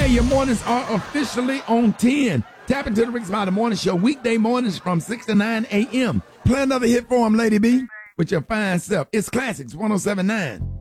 Yeah, your mornings are officially on 10. Tap into the Rick Smiley Morning Show weekday mornings from 6 to 9 a.m. Play another hit for him, Lady B, with your fine self. It's Classics 1079.